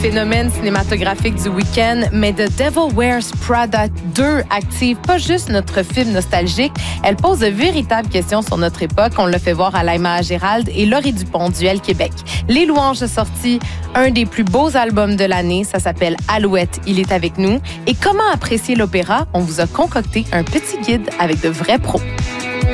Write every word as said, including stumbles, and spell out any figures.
Phénomène cinématographique du week-end, mais The Devil Wears Prada deux active pas juste notre film nostalgique, elle pose de véritables questions sur notre époque. On l'a fait voir à l'Aïma Gérald et Laurie Dupont du L Québec. Les Louanges a sorti un des plus beaux albums de l'année, ça s'appelle Alouette, il est avec nous. Et comment apprécier l'opéra? On vous a concocté un petit guide avec de vrais pros.